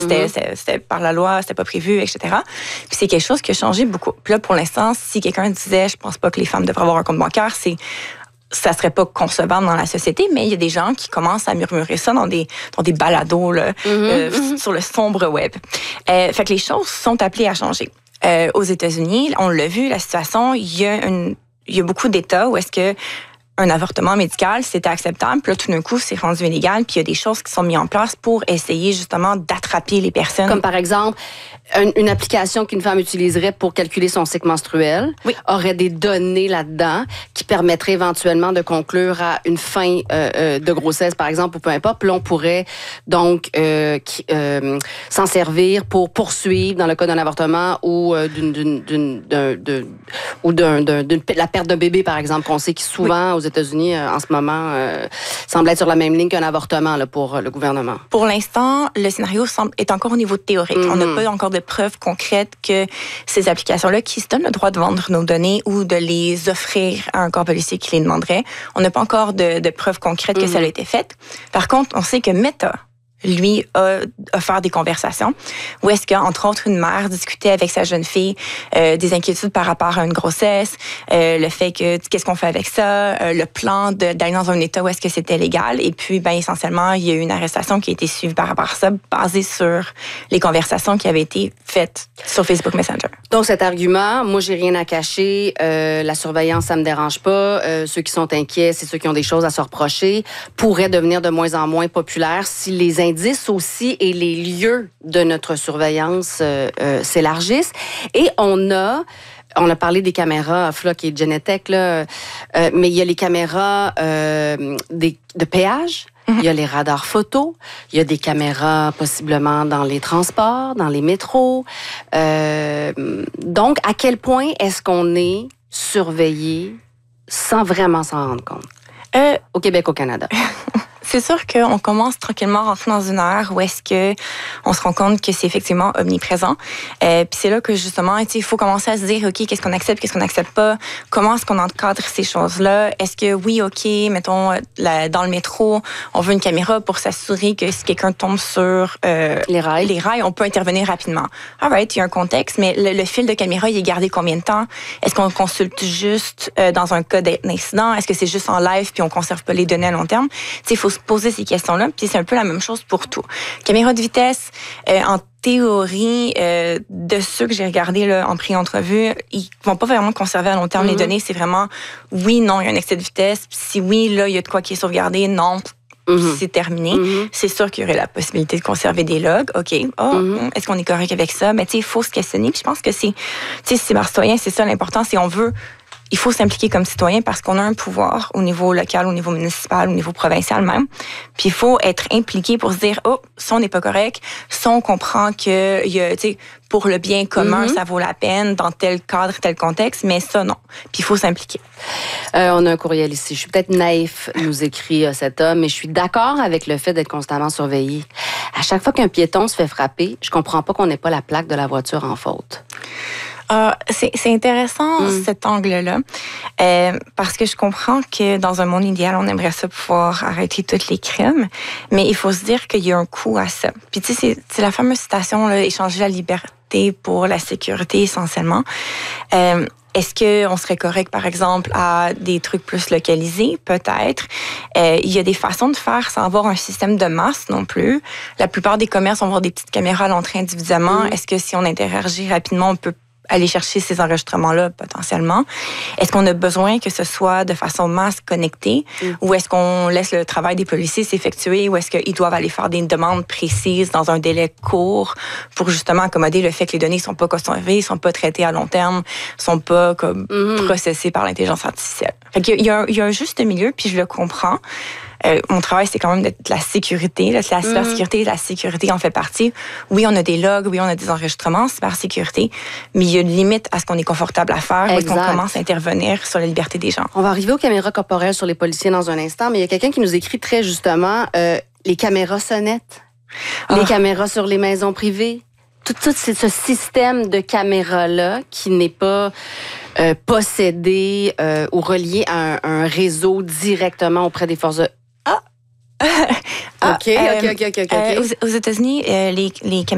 C'était par la loi, c'était pas prévu, etc. Puis c'est quelque chose qui a changé beaucoup. Puis là, pour l'instant, si quelqu'un disait, je pense pas que les femmes devraient avoir un compte bancaire, ça serait pas concevable dans la société, mais il y a des gens qui commencent à murmurer ça dans des balados là, sur le sombre web. Fait que les choses sont appelées à changer. Aux États-Unis, on l'a vu, la situation, il y a beaucoup d'États où est-ce que un avortement médical, c'était acceptable. Puis là, tout d'un coup, c'est rendu illégal. Puis il y a des choses qui sont mises en place pour essayer justement d'attraper les personnes. Comme par exemple, une application qu'une femme utiliserait pour calculer son cycle menstruel aurait des données là-dedans qui permettraient éventuellement de conclure à une fin de grossesse, par exemple, ou peu importe. Puis là, on pourrait donc s'en servir pour poursuivre dans le cas d'un avortement ou de la perte d'un bébé, par exemple, qu'on sait que souvent aux États-Unis, en ce moment, semble être sur la même ligne qu'un avortement là, pour le gouvernement. Pour l'instant, le scénario est encore au niveau théorique. On n'a pas encore de preuves concrètes que ces applications-là qui se donnent le droit de vendre nos données ou de les offrir à un corps policier qui les demanderait, on n'a pas encore de preuves concrètes que ça a été fait. Par contre, on sait que Meta, lui, a offert des conversations où est-ce qu'entre autres, une mère discutait avec sa jeune fille des inquiétudes par rapport à une grossesse, le fait que qu'est-ce qu'on fait avec ça, le plan d'aller dans un état où est-ce que c'était légal. Et puis, essentiellement, il y a eu une arrestation qui a été suivie par rapport à ça, basée sur les conversations qui avaient été faites sur Facebook Messenger. Donc, cet argument, moi, j'ai rien à cacher, la surveillance, ça me dérange pas, ceux qui sont inquiets, c'est ceux qui ont des choses à se reprocher, pourrait devenir de moins en moins populaire si les indices aussi et les lieux de notre surveillance s'élargissent. Et on a parlé des caméras Flock et Genetec, là, mais il y a les caméras de péage. Il y a les radars photos, il y a des caméras possiblement dans les transports, dans les métros. Donc, à quel point est-ce qu'on est surveillé sans vraiment s'en rendre compte? Au Québec, au Canada. C'est sûr qu'on commence tranquillement à rentrer dans une ère où est-ce que on se rend compte que c'est effectivement omniprésent. Puis c'est là que justement, il faut commencer à se dire, OK, qu'est-ce qu'on accepte, qu'est-ce qu'on n'accepte pas? Comment est-ce qu'on encadre ces choses-là? Est-ce que oui, OK, mettons, dans le métro, on veut une caméra pour s'assurer que si quelqu'un tombe sur les rails, on peut intervenir rapidement. All right, il y a un contexte, mais le fil de caméra, il est gardé combien de temps? Est-ce qu'on consulte juste dans un cas d'incident? Est-ce que c'est juste en live puis on conserve pas les données à long terme? Il faut se poser ces questions-là, puis c'est un peu la même chose pour tout. Caméra de vitesse, en théorie, de ceux que j'ai regardés là, en pré-entrevue, ils vont pas vraiment conserver à long terme les données. C'est vraiment, oui, non, il y a un excès de vitesse. Si oui, là, il y a de quoi qui est sauvegardé, non, c'est terminé. C'est sûr qu'il y aurait la possibilité de conserver des logs. OK, est-ce qu'on est correct avec ça? Mais il faut se questionner. Puis je pense que c'est citoyen, c'est ça l'important, il faut s'impliquer comme citoyen parce qu'on a un pouvoir au niveau local, au niveau municipal, au niveau provincial même. Puis il faut être impliqué pour se dire, ça, on n'est pas correct. Ça, on comprend que, pour le bien commun, ça vaut la peine dans tel cadre, tel contexte, mais ça, non. Puis il faut s'impliquer. On a un courriel ici. Je suis peut-être naïf, nous écrit cet homme, mais je suis d'accord avec le fait d'être constamment surveillé. À chaque fois qu'un piéton se fait frapper, je comprends pas qu'on n'ait pas la plaque de la voiture en faute. C'est intéressant cet angle-là, parce que je comprends que dans un monde idéal, on aimerait ça pouvoir arrêter tous les crimes, mais il faut se dire qu'il y a un coût à ça. Puis c'est la fameuse citation, là, échanger la liberté pour la sécurité essentiellement. Est-ce qu'on serait correct, par exemple, à des trucs plus localisés? Peut-être. Il y a des façons de faire sans avoir un système de masse non plus. La plupart des commerces vont avoir des petites caméras à l'entrée individuellement. Est-ce que si on interagit rapidement, on peut aller chercher ces enregistrements-là potentiellement? Est-ce qu'on a besoin que ce soit de façon masse connectée ou est-ce qu'on laisse le travail des policiers s'effectuer ou est-ce qu'ils doivent aller faire des demandes précises dans un délai court pour justement accommoder le fait que les données ne sont pas conservées, ne sont pas traitées à long terme, ne sont pas processées par l'intelligence artificielle? Fait qu'il y a un juste milieu, puis je le comprends. Mon travail, c'est quand même de la sécurité, la cybersécurité, la sécurité en fait partie. Oui, on a des logs, oui, on a des enregistrements, cybersécurité, mais il y a une limite à ce qu'on est confortable à faire, où est-ce qu'on commence à intervenir sur la liberté des gens. On va arriver aux caméras corporelles sur les policiers dans un instant, mais il y a quelqu'un qui nous écrit très justement les caméras sonnettes, les caméras sur les maisons privées, tout ce système de caméras-là qui n'est pas possédé ou relié à un réseau directement auprès des forces de... OK. Aux États-Unis, les caméras